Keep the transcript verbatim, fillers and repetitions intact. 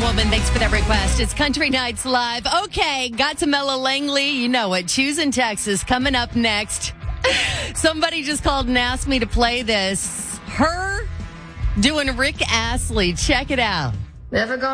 Woman. Thanks for that request. It's Country Nights Live. Okay, got to Mella Langley. You know it. Choosing Texas coming up next. Somebody just called and asked me to play this. Her doing Rick Astley. Check it out. Never gonna